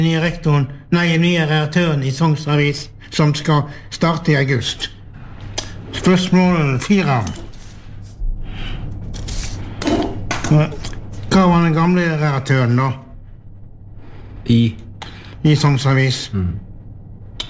nye rektoren, nei, nye redaktøren i Sogns Avis, som skal starte i august. Spørsmål 4. Hva var den gamle redaktøren da? I I Sogns Avis?